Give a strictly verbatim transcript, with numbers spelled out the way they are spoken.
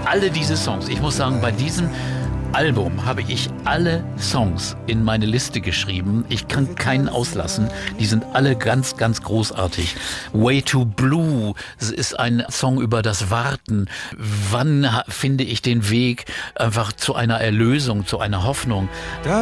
alle diese Songs. Ich muss sagen, bei diesem Album habe ich alle Songs in meine Liste geschrieben. Ich kann keinen auslassen. Die sind alle ganz, ganz großartig. Way to Blue ist ein Song über das Warten. Wann finde ich den Weg einfach zu einer Erlösung, zu einer Hoffnung?